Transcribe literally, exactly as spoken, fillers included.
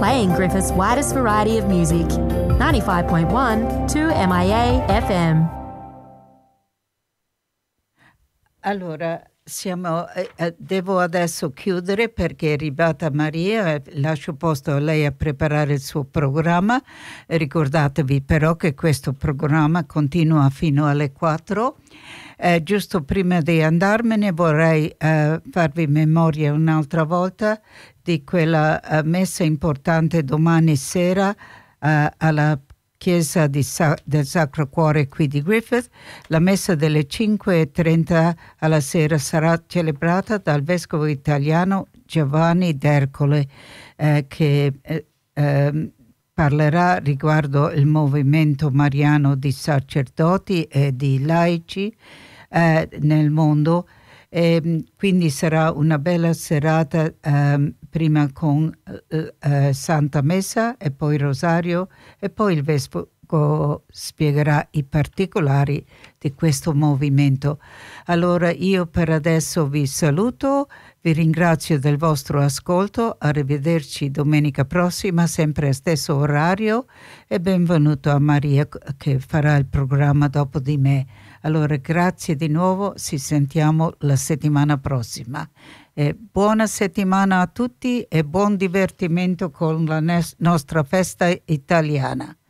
playing Griffith's widest variety of music. ninety-five point one, two M I A F M. Allora, siamo, eh, devo adesso chiudere perché è arrivata Maria, eh, lascio posto a lei a preparare il suo programma. Ricordatevi però che questo programma continua fino alle quattro. Eh, giusto prima di andarmene vorrei eh, farvi memoria un'altra volta di quella eh, messa importante domani sera eh, alla Chiesa di Sa- del Sacro Cuore qui di Griffith. La messa delle cinque e trenta alla sera sarà celebrata dal vescovo italiano Giovanni D'Ercole, eh, che eh, eh, parlerà riguardo il movimento mariano di sacerdoti e di laici eh, nel mondo. E quindi sarà una bella serata, eh, prima con eh, eh, Santa Messa e poi Rosario, e poi il vescovo spiegherà i particolari di questo movimento. Allora io per adesso vi saluto, vi ringrazio del vostro ascolto, arrivederci domenica prossima, sempre a stesso orario, e benvenuto a Maria che farà il programma dopo di me. Allora grazie di nuovo, ci sentiamo la settimana prossima. Eh, buona settimana a tutti e buon divertimento con la nes- nostra festa italiana.